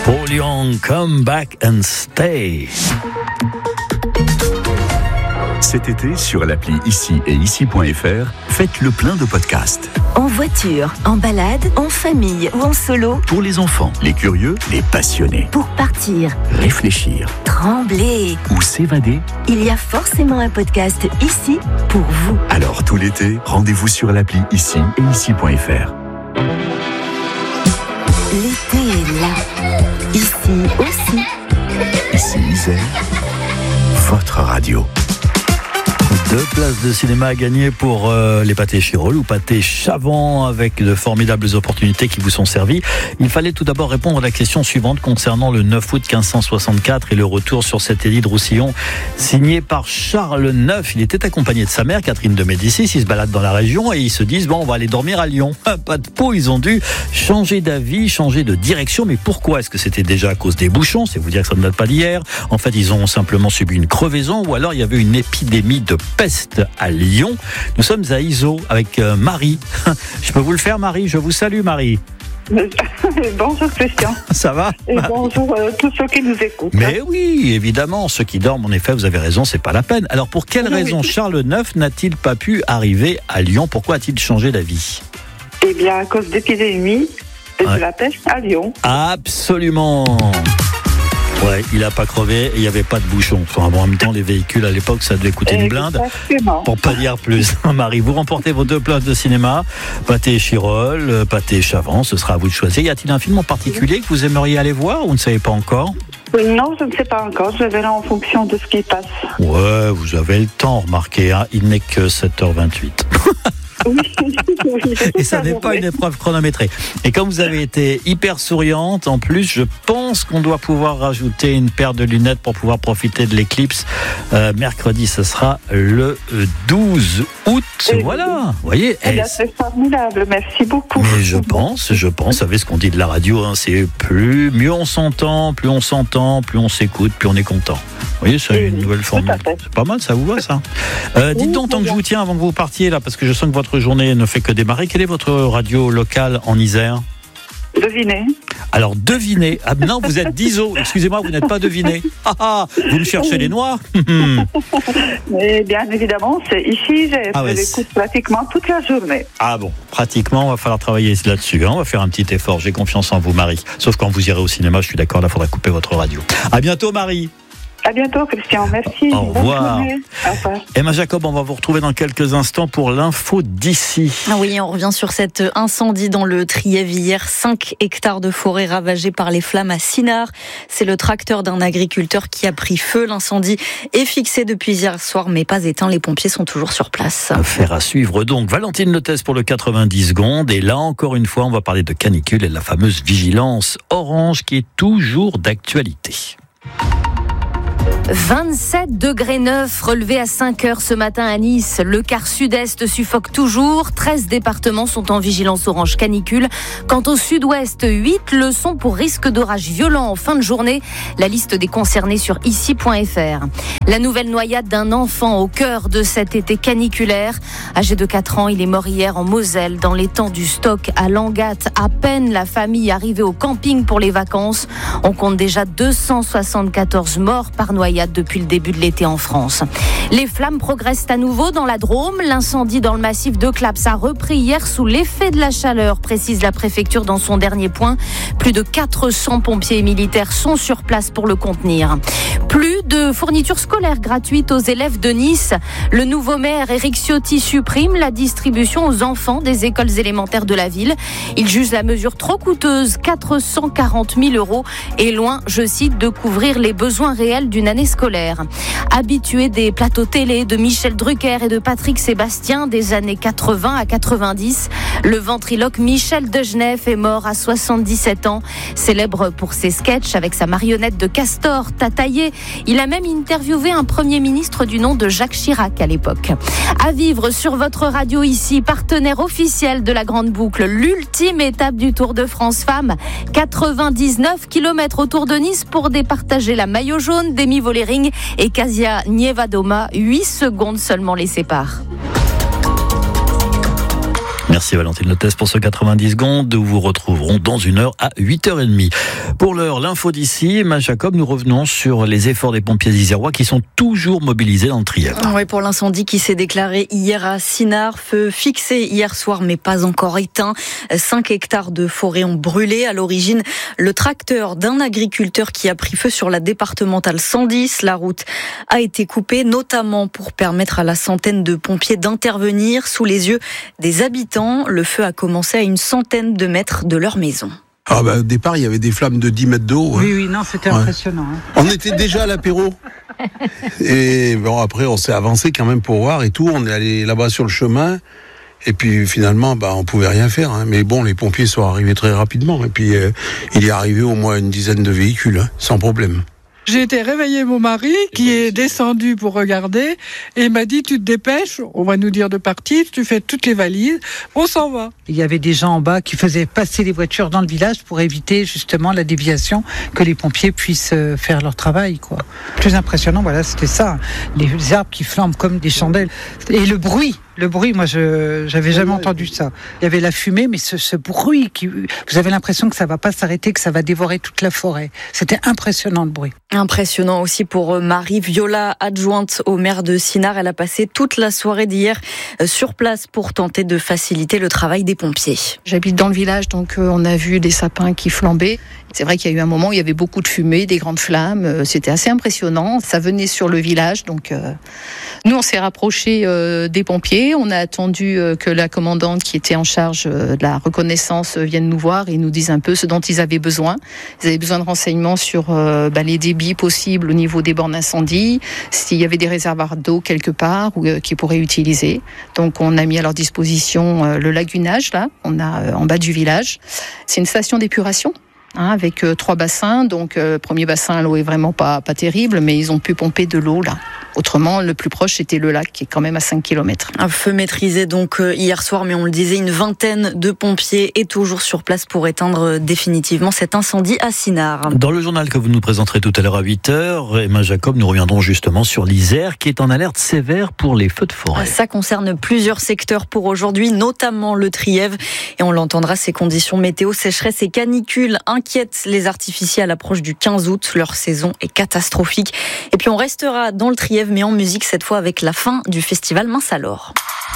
Paul Young, Come Back and Stay. Cet été, sur l'appli Ici et Ici.fr, faites le plein de podcasts. En voiture, en balade, en famille ou en solo. Pour les enfants, les curieux, les passionnés. Pour partir, Réfléchir trembler. ou s'évader. Il y a forcément un podcast ici pour vous. Alors tout l'été, rendez-vous sur l'appli Ici et Ici.fr. L'été est là. Ici aussi. Ici Isère, votre radio. 2 places de cinéma à gagner pour les pâtés Chirol ou pâtés Chavant avec de formidables opportunités qui vous sont servies. Il fallait tout d'abord répondre à la question suivante concernant le 9 août 1564 et le retour sur cet édit de Roussillon signé par Charles IX. Il était accompagné de sa mère, Catherine de Médicis. Ils se baladent dans la région et ils se disent bon, on va aller dormir à Lyon. Pas de peau, ils ont dû changer d'avis, changer de direction. Mais pourquoi? Est-ce que c'était déjà à cause des bouchons? C'est vous dire que ça ne date pas d'hier. En fait, ils ont simplement subi une crevaison ou alors il y avait une épidémie de peste à Lyon. Nous sommes à Iso avec Marie. Je peux vous le faire, Marie? Je vous salue, Marie. Bonjour Christian. Ça va? Et bonjour tous ceux qui nous écoutent. Mais oui, évidemment, ceux qui dorment, en effet, vous avez raison, c'est pas la peine. Alors pour quelle raison Charles IX n'a-t-il pas pu arriver à Lyon? Pourquoi a-t-il changé d'avis? Eh bien, à cause d'épidémie et de la peste à Lyon. Absolument. Ouais, il n'a pas crevé et il n'y avait pas de bouchon. Enfin, bon, en même temps, les véhicules à l'époque, ça devait coûter une blinde. Exactement. Pour pas dire plus. Marie, vous remportez vos 2 places de cinéma. Pâté Chirol, pâté Chavant, ce sera à vous de choisir. Y a-t-il un film en particulier que vous aimeriez aller voir ou vous ne savez pas encore? Non, je ne sais pas encore. Je verrai en fonction de ce qui passe. Ouais, vous avez le temps, remarquez. Hein, il n'est que 7h28. Oui. Et ça n'est pas une épreuve chronométrée. Et comme vous avez été hyper souriante, en plus, je pense qu'on doit pouvoir rajouter une paire de lunettes pour pouvoir profiter de l'éclipse. Mercredi, ce sera le 12 août. Et voilà, vous voyez. Eh bien, c'est formidable. Merci beaucoup. Mais je pense, vous savez ce qu'on dit de la radio, hein, c'est mieux on s'entend, plus on s'écoute, plus on est content. Vous voyez, c'est une nouvelle formule. C'est pas mal, ça vous va, ça? Dites donc, tant que je vous tiens, avant que vous partiez, là, parce que je sens que votre journée ne fait que démarrer, quelle est votre radio locale en Isère? Devinez. Alors, devinez. Ah non, vous êtes d'Iso. Excusez-moi, vous n'êtes pas deviné. Vous me cherchez les noix. Mais bien évidemment, c'est ici. Je l'écoute pratiquement toute la journée. Ah bon, pratiquement, il va falloir travailler là-dessus. Hein. On va faire un petit effort. J'ai confiance en vous, Marie. Sauf quand vous irez au cinéma, je suis d'accord, là, il faudra couper votre radio. À bientôt, Marie. À bientôt, Christian. Merci. Au revoir. Au revoir. Emma Jacob, on va vous retrouver dans quelques instants pour l'info d'ici. Oui, on revient sur cet incendie dans le Trièves hier. 5 hectares de forêt ravagés par les flammes à Sinard. C'est le tracteur d'un agriculteur qui a pris feu. L'incendie est fixé depuis hier soir, mais pas éteint. Les pompiers sont toujours sur place. Affaire à suivre donc. Valentine Letes pour le 90 secondes. Et là, encore une fois, on va parler de canicule et de la fameuse vigilance orange qui est toujours d'actualité. 27 degrés 9 relevés à 5 heures ce matin à Nice. Le quart sud-est suffoque toujours. 13 départements sont en vigilance orange canicule. Quant au sud-ouest, 8 le sont pour risque d'orage violent en fin de journée. La liste des concernés sur ici.fr. La nouvelle noyade d'un enfant au cœur de cet été caniculaire. Âgé de 4 ans, il est mort hier en Moselle, dans l'étang du Stock à Langat. À peine la famille arrivée au camping pour les vacances. On compte déjà 274 morts par noyade depuis le début de l'été en France. Les flammes progressent à nouveau dans la Drôme. L'incendie dans le massif de Claps a repris hier sous l'effet de la chaleur, précise la préfecture dans son dernier point. Plus de 400 pompiers et militaires sont sur place pour le contenir. Plus de fournitures scolaires gratuites aux élèves de Nice. Le nouveau maire Éric Ciotti supprime la distribution aux enfants des écoles élémentaires de la ville. Il juge la mesure trop coûteuse, 440 000 € et loin, je cite, de couvrir les besoins réels d'une année scolaire. Habitué des plateaux télé de Michel Drucker et de Patrick Sébastien des années 80 à 90, le ventriloque Michel Degenef est mort à 77 ans. Célèbre pour ses sketchs avec sa marionnette de castor, Tataillé. Il a même interviewé un Premier ministre du nom de Jacques Chirac à l'époque. À vivre sur votre radio ici, partenaire officiel de la Grande Boucle, l'ultime étape du Tour de France Femmes. 99 km autour de Nice pour départager la maillot jaune d'Emi Vollering et Kasia Nievadoma. 8 secondes seulement les séparent. Merci Valentine Lotès pour ce 90 secondes. Nous vous retrouverons dans 1 heure à 8h30. Pour l'heure, l'info d'ici. Emma Jacob, nous revenons sur les efforts des pompiers isérois qui sont toujours mobilisés dans le Trièves. Oui, pour l'incendie qui s'est déclaré hier à Sinard, feu fixé hier soir mais pas encore éteint. 5 hectares de forêt ont brûlé. À l'origine, le tracteur d'un agriculteur qui a pris feu sur la départementale 110. La route a été coupée, notamment pour permettre à la centaine de pompiers d'intervenir sous les yeux des habitants. Le feu a commencé à une centaine de mètres de leur maison. Au départ, il y avait des flammes de 10 mètres d'eau. Oui, non, c'était impressionnant. On était déjà à l'apéro. Et bon, après, on s'est avancé quand même pour voir et tout. On est allé là-bas sur le chemin. Et puis finalement, on pouvait rien faire. Mais bon, les pompiers sont arrivés très rapidement. Et puis, il est arrivé au moins une dizaine de véhicules, sans problème. J'ai été réveiller mon mari qui est descendu pour regarder et il m'a dit tu te dépêches, on va nous dire de partir, tu fais toutes les valises, on s'en va. Il y avait des gens en bas qui faisaient passer les voitures dans le village pour éviter justement la déviation, que les pompiers puissent faire leur travail, quoi. Le plus impressionnant, c'était ça, les arbres qui flambent comme des chandelles et le bruit, moi j'avais jamais entendu ça. Il y avait la fumée, mais ce bruit vous avez l'impression que ça va pas s'arrêter, que ça va dévorer toute la forêt. C'était impressionnant le bruit. Impressionnant aussi pour Marie Viola, adjointe au maire de Sinard. Elle a passé toute la soirée d'hier sur place pour tenter de faciliter le travail des pompiers. J'habite dans le village, donc on a vu des sapins qui flambaient. C'est vrai qu'il y a eu un moment où il y avait beaucoup de fumée, des grandes flammes. C'était assez impressionnant. Ça venait sur le village, donc nous on s'est rapprochés des pompiers. On a attendu que la commandante qui était en charge de la reconnaissance vienne nous voir et nous dise un peu ce dont ils avaient besoin. Ils avaient besoin de renseignements sur les débits possibles au niveau des bornes d'incendie, s'il y avait des réservoirs d'eau quelque part qu'ils pourraient utiliser. Donc on a mis à leur disposition le lagunage, là, on a en bas du village. C'est une station d'épuration. Avec 3 bassins, donc premier bassin, l'eau est vraiment pas terrible, mais ils ont pu pomper de l'eau là. Autrement, le plus proche, c'était le lac, qui est quand même à 5 km. Un feu maîtrisé donc hier soir, mais on le disait, une vingtaine de pompiers est toujours sur place pour éteindre définitivement cet incendie à Sinard. Dans le journal que vous nous présenterez tout à l'heure à 8h, Emma Jacob, nous reviendrons justement sur l'Isère, qui est en alerte sévère pour les feux de forêt. Ça concerne plusieurs secteurs pour aujourd'hui, notamment le Trièves. Et on l'entendra, ces conditions météo, sécheresse et canicule inquiètent les artificiers à l'approche du 15 août. Leur saison est catastrophique. Et puis on restera dans le Trièves, mais en musique cette fois avec la fin du festival Mince alors.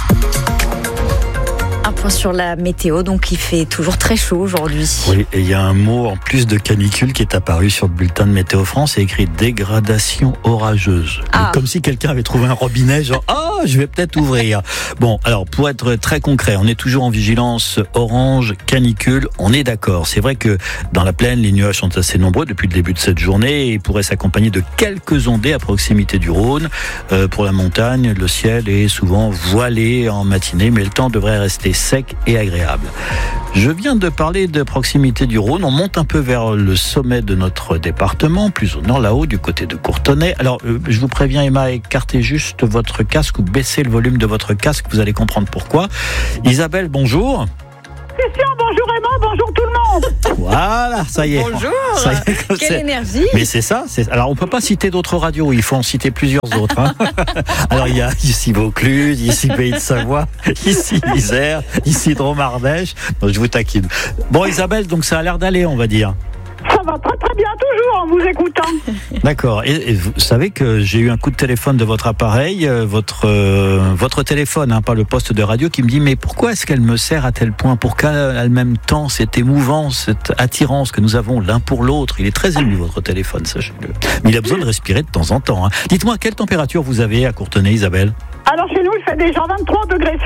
Un point sur la météo, donc il fait toujours très chaud aujourd'hui. Oui, et il y a un mot en plus de canicule qui est apparu sur le bulletin de Météo France, c'est écrit dégradation orageuse. Comme si quelqu'un avait trouvé un robinet, genre je vais peut-être ouvrir. Bon, alors pour être très concret, on est toujours en vigilance orange, canicule, on est d'accord. C'est vrai que dans la plaine, les nuages sont assez nombreux depuis le début de cette journée et pourraient s'accompagner de quelques ondées à proximité du Rhône. Pour la montagne, le ciel est souvent voilé en matinée, mais le temps devrait rester sec et agréable. Je viens de parler de proximité du Rhône. On monte un peu vers le sommet de notre département, plus au nord là-haut, du côté de Courtenay. Alors, je vous préviens, Emma, écartez juste votre casque ou baissez le volume de votre casque. Vous allez comprendre pourquoi. Isabelle, bonjour. Christian, bonjour Emma, bonjour tout le monde. Voilà, ça y est. Bonjour. Ça y est, quelle énergie. Mais c'est ça. Alors, on peut pas citer d'autres radios. Il faut en citer plusieurs autres. Alors, il y a ici Vaucluse, ici Pays de Savoie, ici Isère, ici Drôme-Ardèche. Donc, je vous taquine. Bon, Isabelle, donc ça a l'air d'aller, on va dire. Ça va très très bien toujours en vous écoutant. D'accord. Et vous savez que j'ai eu un coup de téléphone de votre appareil, votre téléphone, pas le poste de radio, qui me dit mais pourquoi est-ce qu'elle me sert à tel point? Pour qu'à le même temps, cette émouvance, cette attirance que nous avons l'un pour l'autre, il est très ému votre téléphone, sachez-le. Mais il a besoin de respirer de temps en temps. Dites-moi, quelle température vous avez à Courtenay, Isabelle? Alors chez nous, il fait déjà 23,5 degrés.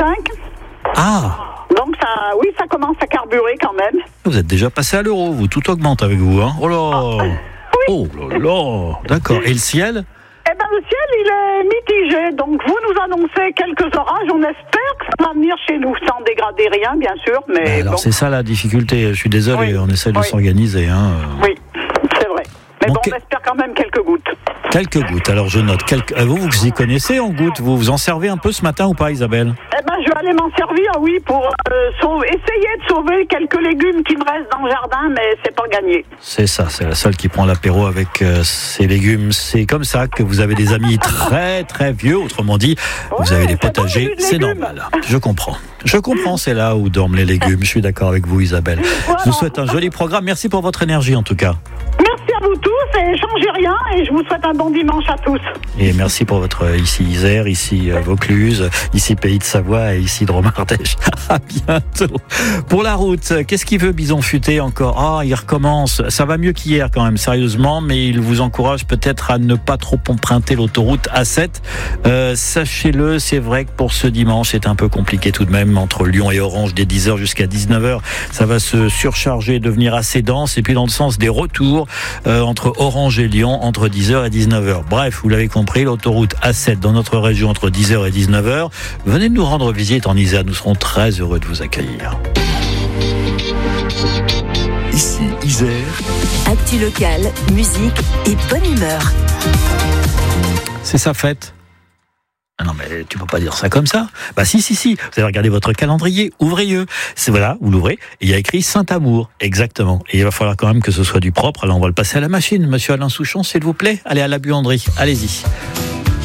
Donc ça commence à carburer quand même. Vous êtes déjà passé à l'euro, vous, tout augmente avec vous, Oh là oui. Oh là là. D'accord. Et le ciel? Le ciel, il est mitigé. Donc vous nous annoncez quelques orages. On espère que ça va venir chez nous sans dégrader rien, bien sûr. Mais alors c'est ça la difficulté. Je suis désolé, on essaie de s'organiser. Oui, c'est vrai. Mais on espère quand même quelques gouttes. Quelques gouttes. Alors je note. Vous y connaissez en gouttes? Vous en servez un peu ce matin ou pas, Isabelle? Je vais aller m'en servir, oui, pour essayer de sauver quelques légumes qui me restent dans le jardin, mais c'est pas gagné. C'est ça, c'est la seule qui prend l'apéro avec ses légumes. C'est comme ça que vous avez des amis très très vieux, autrement dit, vous avez des potagers, c'est normal. Je comprends, c'est là où dorment les légumes. Je suis d'accord avec vous, Isabelle. Je vous souhaite un joli programme. Merci pour votre énergie en tout cas. Merci à vous tous et changez rien et je vous souhaite un bon dimanche à tous. Et merci pour votre ici Isère, ici Vaucluse, ici Pays de Savoie et ici Dromardèche. À bientôt. Pour la route, qu'est-ce qu'il veut Bison Futé encore ? Il recommence. Ça va mieux qu'hier quand même, sérieusement, mais il vous encourage peut-être à ne pas trop emprunter l'autoroute A7. Sachez-le, c'est vrai que pour ce dimanche, c'est un peu compliqué tout de même entre Lyon et Orange dès 10h jusqu'à 19h. Ça va se surcharger et devenir assez dense. Et puis dans le sens des retours, entre Orange et Lyon, entre 10h et 19h. Bref, vous l'avez compris, l'autoroute A7 dans notre région entre 10h et 19h. Venez nous rendre visite en Isère, nous serons très heureux de vous accueillir. Ici Isère. Actu locale, musique et bonne humeur. C'est sa fête. Non mais tu peux pas dire ça comme ça. Bah si. Vous avez regardé votre calendrier, ouvrez-le. C'est voilà, vous l'ouvrez et il y a écrit Saint-Amour, exactement. Et il va falloir quand même que ce soit du propre. Alors on va le passer à la machine. Monsieur Alain Souchon, s'il vous plaît, allez à la buanderie. Allez-y.